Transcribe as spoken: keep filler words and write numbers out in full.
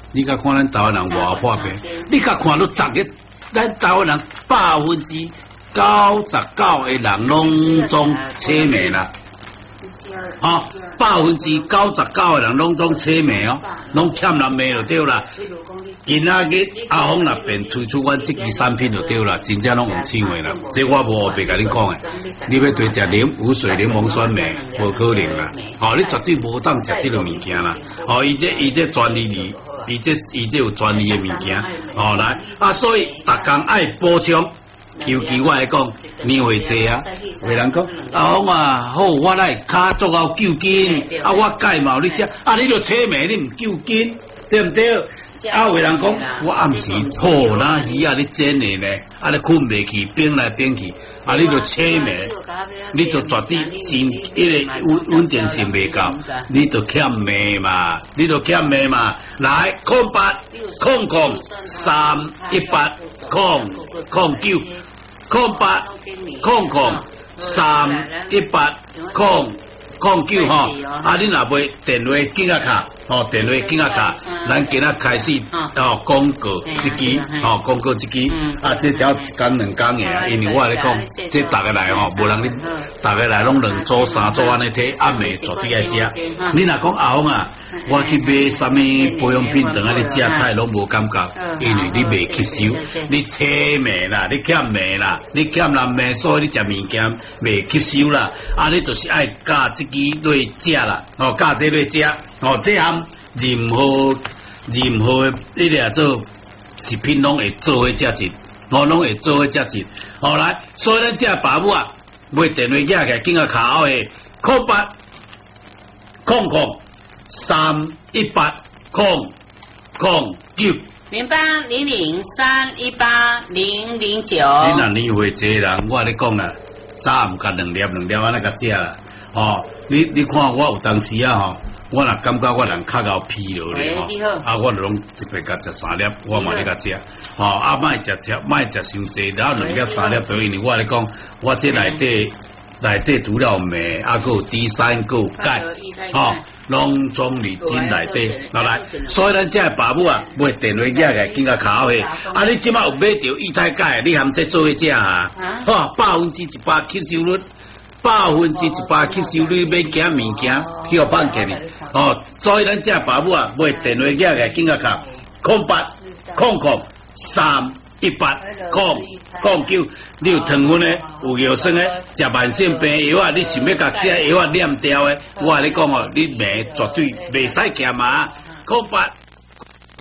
你甲看咱台湾人偌破病，你甲看到十个，咱台湾人百分之九十九的人拢总车迷啦。哦，百分之九十九的人拢总车迷哦，拢欠人迷就对啦。今仔日阿峰那边推出阮即支产品就对啦，真正拢用抢的啦。这我无白甲你讲的，你要对食柠无水柠檬酸梅，无可能啦。哦，你绝对无当食这个物件啦。哦，伊这伊这专利哩，伊这伊这有专利的物件。哦，来啊，所以逐工爱补充。尤其我来讲，年岁济啊，有人讲啊，我啊好，我来骹足够救筋，啊我钙嘛你食，啊你著车迷，你唔救筋，对唔对？啊有人讲我暗时好哪鱼啊，你煎的呢，啊你困袂去，冰来冰去，啊你著车迷，你著绝对真迄个稳稳定性袂够，你著欠迷嘛，你著欠迷嘛，来空八空空三一八空空九。空八空空三一八空空九吼，啊！你若袂电话紧啊卡，吼电话紧啊卡，咱今仔开始哦广告一支，吼广告一支，啊！这条一工两工的啊，因为我来讲，这逐个来吼，无人你逐个来拢两组三组安尼摕，暗暝绝对爱食。你若讲阿峰啊，我去买啥物保养品，等下你食太拢无感觉，因为你未吸收，你车迷啦，你欠迷啦，你欠人迷，所以你食物件未吸收啦，啊！你就是爱加即。支落食啦，哦，加这落食，哦，这项任何任何你俩做食品拢会做伙价值，哦，拢会做伙价值。好来，所以咱这爸母啊，买电话寄来，紧啊卡号诶，空八空空三一八空空九。 零八零零三一八零零九。 你若年岁济人，我咧讲啦，早唔甲两粒两粒安尼甲食啦。哦，你你看我有当时啊吼，我若感觉我人脚够疲落咧吼，啊我就拢一白甲食三粒，我嘛咧甲食，吼啊莫食食莫食伤济，然后两粒三粒，因为我来讲，我这内底内底除了镁，啊个有 D 三个有钙，吼拢总伫真内底，来来，所以咱这爸母啊，买电话寄来，紧甲卡好去，啊你即摆有买着液态钙，你含这做伙食啊，吼百分之一百吸收率。百分之一百吸收率免惊物件，去互放起哩。哦，所以咱这爸母啊，买电话寄来，紧甲卡空八空空三一八空空九，你有糖分的，有药酸的，食慢性病药啊，你想要甲这药啊念掉的，我跟你讲哦，你命绝对袂使减啊，空八。